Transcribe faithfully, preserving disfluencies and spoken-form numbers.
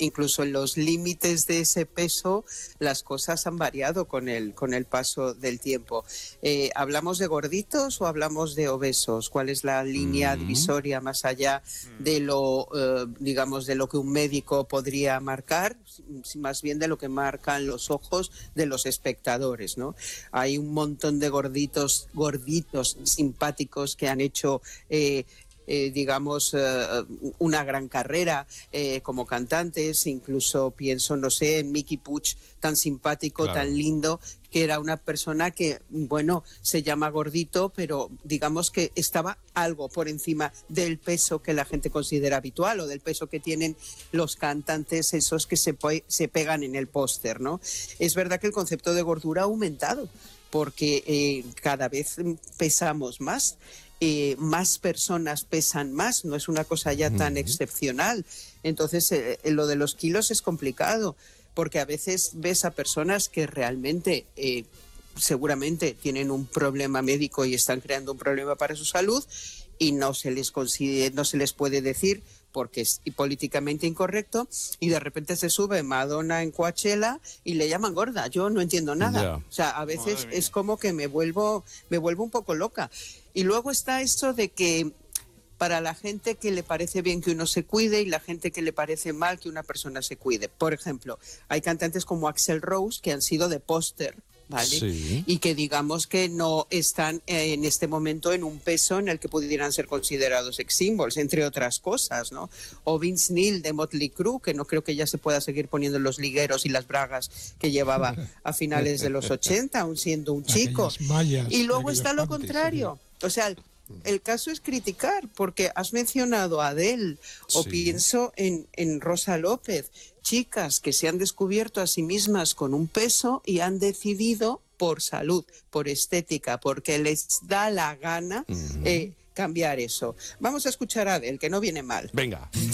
incluso en los límites de ese peso las cosas han variado con el, con el paso del tiempo. Eh, ¿Hablamos de gorditos o hablamos de obesos? ¿Cuál es la línea divisoria más allá de lo, eh, digamos, de lo que un médico podría marcar, más bien de lo que marcan los ojos de los espectadores, ¿no? Hay un montón de gorditos, gorditos simpáticos que han hecho eh, Eh, digamos, eh, una gran carrera eh, como cantantes. Incluso pienso, no sé, en Mickey Puig, tan simpático, claro, tan lindo, que era una persona que, bueno, se llama gordito, pero digamos que estaba algo por encima del peso que la gente considera habitual o del peso que tienen los cantantes esos que se, se pegan en el póster, ¿no? Es verdad que el concepto de gordura ha aumentado porque eh, cada vez pesamos más. Eh, más personas pesan más, no es una cosa ya tan uh-huh. excepcional. Entonces, eh, lo de los kilos es complicado, porque a veces ves a personas que realmente eh, seguramente tienen un problema médico y están creando un problema para su salud y no se les considera, no se les puede decir porque es políticamente incorrecto, y de repente se sube Madonna en Coachella y le llaman gorda. Yo no entiendo nada. Yeah. O sea, a veces es como que me vuelvo, me vuelvo un poco loca. Y luego está esto de que para la gente que le parece bien que uno se cuide y la gente que le parece mal que una persona se cuide. Por ejemplo, hay cantantes como Axl Rose que han sido de póster, ¿vale? Sí. Y que digamos que no están eh, en este momento en un peso en el que pudieran ser considerados sex symbols, entre otras cosas, ¿no? O Vince Neil de Motley Crue, que no creo que ya se pueda seguir poniendo los ligueros y las bragas que llevaba a finales de los ochenta, aún siendo un chico. Mallas, y luego está lo contrario. Sí. O sea, el caso es criticar, porque has mencionado a Adele, o sí. pienso en, en Rosa López, chicas que se han descubierto a sí mismas con un peso y han decidido por salud, por estética, porque les da la gana uh-huh. eh, cambiar eso. Vamos a escuchar a Adele, que no viene mal. Venga.